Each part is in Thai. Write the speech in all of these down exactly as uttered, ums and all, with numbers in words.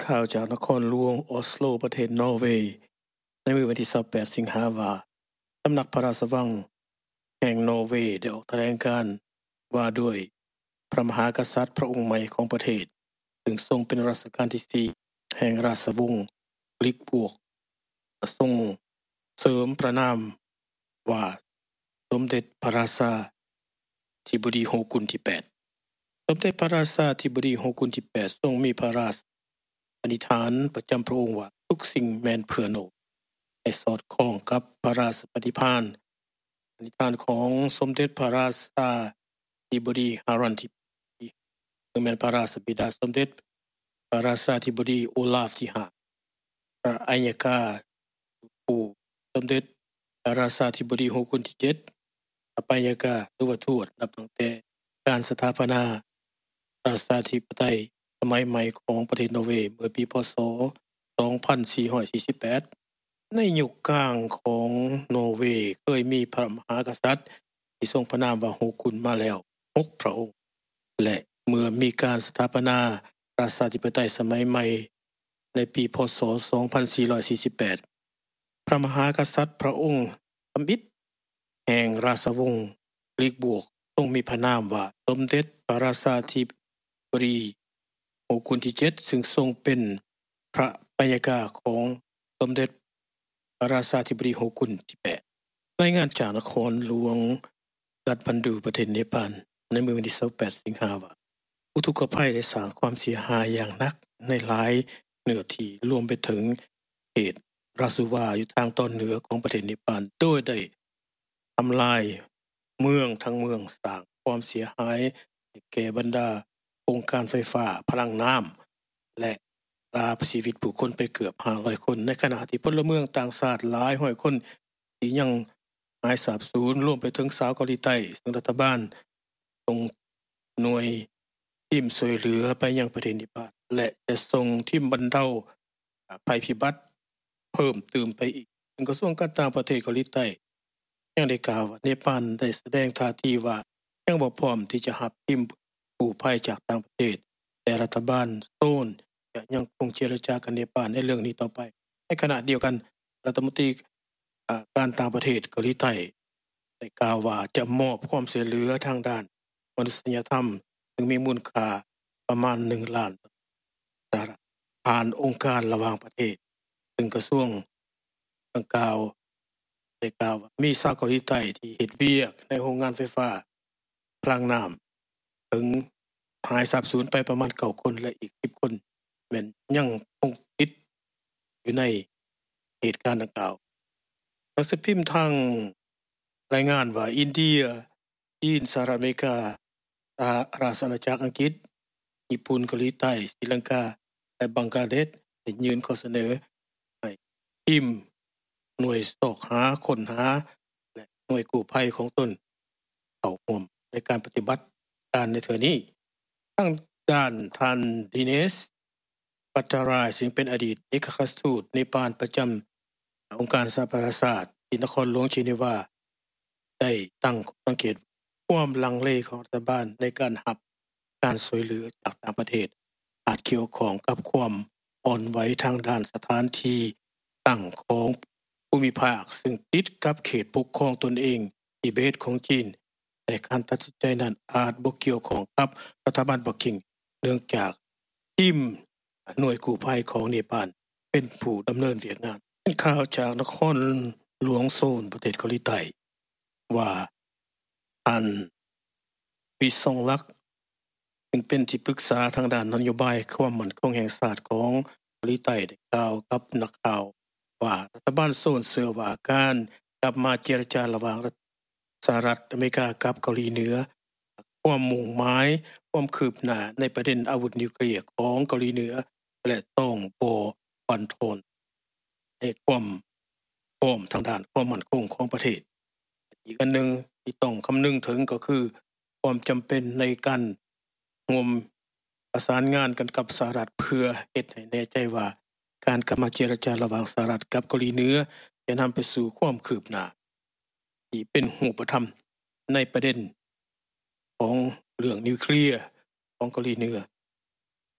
ข่าวจากนครหลวงออสโลประเทศนอร์เวย์ในมื้อวันที่ยี่สิบแปดสิงหาคมว่าสำนักพระราชวังแห่งนอร์เวย์ได้ออกแถลงการณ์ว่าด้วยพระมหากษัตริย์พระองค์ใหม่ของประเทศซึ่งทรงเป็นรัชกาลที่สี่แห่งราชวงศ์ลิกบวกทรงเสริมพระนามว่าสมเด็จพระราชาธิบดีโฮกุนที่แปดสมเด็จพระราชาธิบดีโฮกุนที่แปดทรงมีพระราชปณิธานประจำพระองค์ว่าทุกสิ่งแม้นเพื่อโลกให้สอดคล้องกับพระราชปณิธานปณิธานของสมเด็จพระราชาธิบดีฮารันที่ซึ่งเป็นพระราชบิดาสมเด็จพระราชาธิบดีโอลาฟที่ห้าพระอัยกาผู้สมเด็จพระราชาธิบดีโฮกุนที่เจ็ดพระอัยกาหรือว่าทูตนับตั้งแต่การสถาปนาราชาธิปไตยสมัยใหม่ของประเทศนอร์เวย์เมื่อปีพ.ศ. สองพันสี่ร้อยสี่สิบแปดในยุคกลางของนอร์เวย์เคยมีพระมหากษัตริย์ที่ทรงพระนามว่าโฮกุนมาแล้วหกพระองค์และเมื่อมีการสถาปนาราชาธิปไตยสมัยใหม่ในปีพ.ศ. สองพันสี่ร้อยสี่สิบแปดพระมหากษัตริย์พระองค์สมบิตแห่งราชวงศ์ลิกบวกทรงมีพระนามว่าสมเด็จพระราชาธิบดีโฮกุนที่เจ็ดซึ่งทรงเป็นพระอัยกาของสมเด็จพระราชาธิบดีโฮกุนที่แปดรายงานจากนครหลวงกัฐมันดูประเทศเนปาลในมื้อวันที่ยี่สิบแปดสิงหาคมว่าอุทกภัยได้สร้างความเสียหายอย่างหนักในหลายเนื้อที่รวมไปถึงเขตราสุวาอยู่ทางตอนเหนือของประเทศเนปาลโดยได้ทำลายเมืองทั้งเมืองสร้างความเสียหายแก่บรรดาโครงการไฟฟ้าพลังน้ำและลาชีวิตผู้คนไปเกือบห้าร้อยคนในขณะที่พลเมืองต่างชาติหลายร้อยคนที่ยังหายสาบสูญรวมไปถึงชาวเกาหลีใต้ซึ่งรัฐบาลส่งหน่วยทีมช่วยเหลือไปยังประเทศเนปาลและจะส่งทีมบรรเทาภัยพิบัติเพิ่มเติมไปอีกซึ่งกระทรวงการต่างประเทศเกาหลีใต้ยังได้กล่าวว่าเนปาลได้แสดงท่าทีว่ายังบ่พร้อมที่จะรับทีมผู้ภัยจากต่างประเทศแต่รัฐบาลโซนจะยังคงเจรจากับเนปาลในเรื่องนี้ต่อไปในขณะเดียวกันรัฐมนตรีการต่างประเทศเกาหลีใต้ได้กล่าวว่าจะมอบความช่วยเหลือทางด้านมนุษยธรรมซึ่งมีมูลค่าประมาณหนึ่งล้านดอลลาร์ผ่านองค์การระหว่างประเทศซึ่งกระทรวงดังกล่าวได้กล่าวว่ามีชาวเกาหลีใต้ที่เฮ็ดเวียกในโรงงานไฟฟ้าพลังน้ำถึงหายสาบสูญไปประมาณเก้าคนและอีกสิบคนแม่นยังคงติดอยู่ในเหตุการณ์ดังกล่าวหนังสือพิมพ์ทางรายงานว่าอินเดียจีนสหรัฐอเมริกาสหราชอาณาจักรอังกฤษญี่ปุ่นเกาหลีใต้ศรีลังกาและบังกลาเทศได้ยื่นข้อเสนอให้ทีมหน่วยสอกหาค้นหาและหน่วยกู้ภัยของตนเข้าร่วมในการปฏิบัติการในเทื่อนี้ทางด้านท่านดิเนสปัตตารายซึ่งเป็นอดีตเอกอัครราชทูตเนปาลประจำองค์การสหประชาชาติที่นครหลวงเจนีวาได้ตั้งข้อสังเกตความลังเลของรัฐบาลในการรับการช่วยเหลือจากต่างประเทศอาจเกี่ยวข้องกับความอ่อนไหวทางด้านสถานที่ตั้งของภูมิภาคซึ่งติดกับเขตปกครองตนเองทิเบตของจีนแต่การตัดสินใจนั้นอาจบ่เกี่ยวข้องกับรัฐบาลปักกิ่งเนื่องจากทีมหน่วยกู้ภัยของเนปาลเป็นผู้ดำเนินเวียกงานเป็นข่าวจากนครหลวงโซลประเทศเกาหลีใต้ว่าอันวิซองลักษณ์ซึ่งเป็นที่ปรึกษาทางด้านนโยบายความมั่นคงแห่งชาติของเกาหลีใต้ได้กล่าวกับนักข่าวว่ารัฐบาลโซลเชื่อว่าการกลับมาเจรจาระหว่างสหรัฐอเมริกากับเกาหลีเหนือความมุ่งหมายความคืบหน้าในประเด็นอาวุธนิวเคลียร์ของเกาหลีเหนือและต้องบ่บั่นทอนในความพร้อมทางด้านความมั่นคงของประเทศอีกอันหนึ่งที่ต้องคำนึงถึงก็คือความจำเป็นในการร่วมประสานงานกันกับสหรัฐเพื่อเฮ็ดให้แน่ใจว่าการกลับมาเจรจาระหว่างสหรัฐกับเกาหลีเหนือจะนำไปสู่ความคืบหน้าที่เป็นรูปธรรมในประเด็นของเรื่องนิวเคลียร์ของเกาหลีเหนือ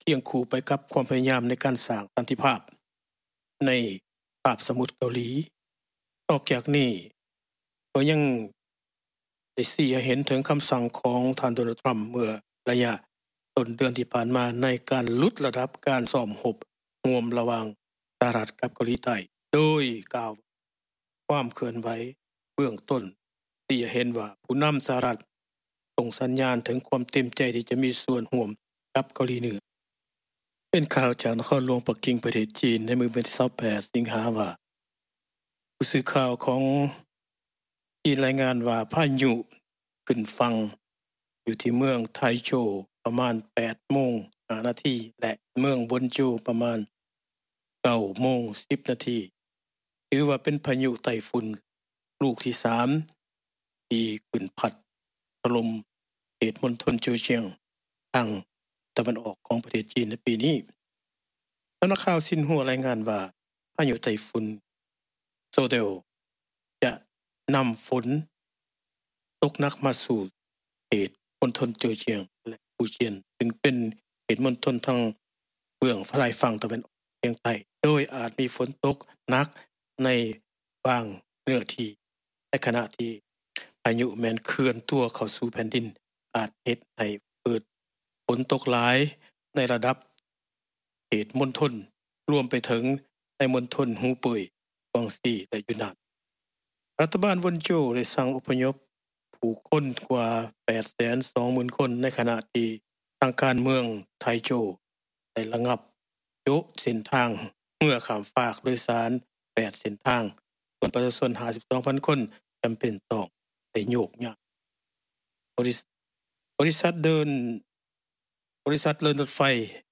เคียงคู่ไปกับความพยายามในการสร้างสันติภาพในคาบสมุทรเกาหลีนอกจากนี้ก็ยังได้ชี้ให้เห็นถึงคำสั่งของท่านโดนัลด์ทรัมป์เมื่อระยะต้นเดือนที่ผ่านมาในการลดระดับการซ่อมรบร่วมระหว่างสหรัฐกับเกาหลีใต้โดยกล่าวความเคลื่อนไหวเบื้องต้นที่จะเห็นว่าผู้นำสหรัฐส่งสัญญาณถึงความเต็มใจที่จะมีส่วนร่วมกับเกาหลีเหนือเป็นข่าวจากนครหลวงปักกิ่งประเทศจีนในมื้อวันที่ยี่สิบแปดสิงหาคมว่าผู้สื่อข่าวของจีนรายงานว่าพายุขึ้นฝั่งอยู่ที่เมืองไทโจวประมาณ แปดโมงห้านาทีและเมืองบนโจวประมาณ เก้าโมงสิบนาทีถือว่าเป็นพายุไต้ฝุ่นลูกที่สามที่ขึ้นพัดถล่มเขตมณฑลเจียวเจียงทางตะวันออกของประเทศจีนในปีนี้สำนักข่าวซินหัวรายงานว่าพายุไต้ฝุ่นโซเดลจะนำฝนตกหนักมาสู่เขตมณฑลเจียวเจียงและฟูเจียนซึ่งเป็นเขตมณฑลทางเบื้องฝ่ายฝั่งตะวันออกเฉียงใต้โดยอาจมีฝนตกหนักในบางเนื้อที่ในขณะที่พายุแม้นเคลื่อนตัวเข้าสู่แผ่นดินอาจเฮ็ดให้เกิดฝนตกหลายในระดับเขตมณฑลรวมไปถึงในมณฑลฮูเป่ยกวางซีและยูนนานรัฐบาลวนโจวได้สั่งอพยพผู้คนกว่า แปดแสนสองหมื่น คนในขณะที่ทางการเมืองไทโจวได้ระงับยกเส้นทางเมื่อข้ามฟากโดยสารแปดเส้นทางส่วนประชาชน ห้าสิบสองพัน คนจำเป็นต้องได้โยกย้ายบริษัทบริษัทเดินบริษัทเดินรถไฟ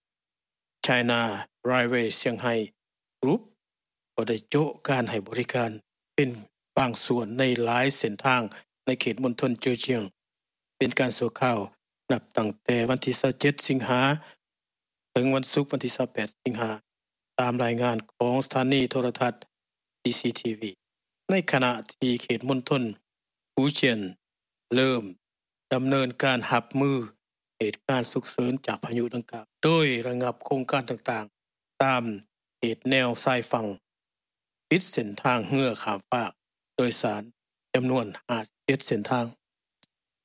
China Railway เซี่ยงไฮ้ Group ก็ได้โจะการให้บริการเป็นบางส่วนในหลายเส้นทางในเขตมณฑลเจียวเจียงเป็นการสั่วข่าวนับตั้งแต่วันที่ยี่สิบเจ็ดสิงหาถึงวันศุกร์วันที่ยี่สิบแปดสิงหาตามรายงานของสถานีโทรทัศน์ ซี ซี ที วี ในขณะที่เขตมณฑลฟูเจียนเริ่มดำเนินการรับมือเหตุการณ์ฉุกเฉินจากพายุดังกล่าวโดยระงับโครงการต่างๆตามเขตแนวชายฝั่งปิดเส้นทางเรือข้ามฟากโดยสารจำนวนห้าสิบเจ็ดเส้นทาง